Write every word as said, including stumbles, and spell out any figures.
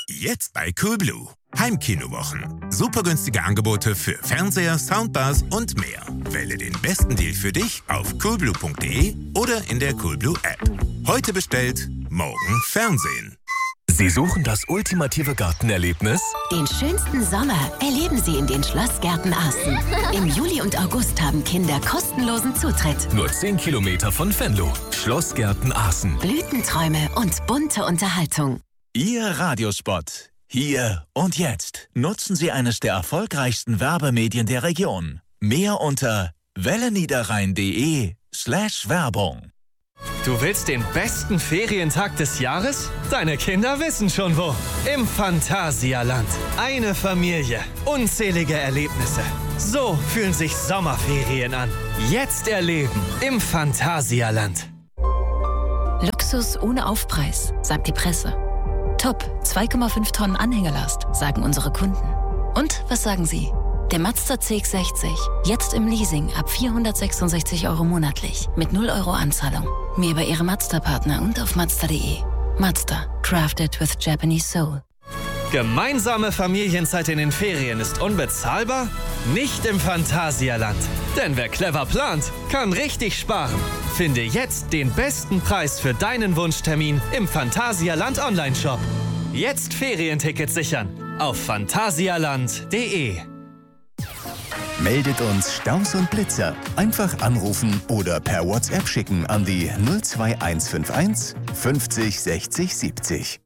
Jetzt bei Coolblue. Heimkinowochen. Super günstige Angebote für Fernseher, Soundbars und mehr. Wähle den besten Deal für dich auf coolblue punkt de oder in der Coolblue App. Heute bestellt, morgen Fernsehen. Sie suchen das ultimative Gartenerlebnis? Den schönsten Sommer erleben Sie in den Schlossgärten Aßen. Im Juli und August haben Kinder kostenlosen Zutritt. Nur zehn Kilometer von Venlo. Schlossgärten Aßen. Blütenträume und bunte Unterhaltung. Ihr Radiospot. Hier und jetzt. Nutzen Sie eines der erfolgreichsten Werbemedien der Region. Mehr unter welleniederrhein.de slash Werbung. Du willst den besten Ferientag des Jahres? Deine Kinder wissen schon wo. Im Phantasialand. Eine Familie. Unzählige Erlebnisse. So fühlen sich Sommerferien an. Jetzt erleben im Phantasialand. Luxus ohne Aufpreis, sagt die Presse. Top, zwei Komma fünf Tonnen Anhängerlast, sagen unsere Kunden. Und was sagen Sie? Der Mazda C X sechzig, jetzt im Leasing ab vierhundertsechsundsechzig Euro monatlich, mit null Euro Anzahlung. Mehr bei Ihrem Mazda-Partner und auf mazda punkt de. Mazda, crafted with Japanese soul. Gemeinsame Familienzeit in den Ferien ist unbezahlbar? Nicht im Phantasialand. Denn wer clever plant, kann richtig sparen. Finde jetzt den besten Preis für deinen Wunschtermin im Phantasialand Online-Shop. Jetzt Ferientickets sichern auf phantasialand punkt de. Meldet uns Staus und Blitzer. Einfach anrufen oder per WhatsApp schicken an die null zwei eins fünf eins fünfzig sechzig siebzig.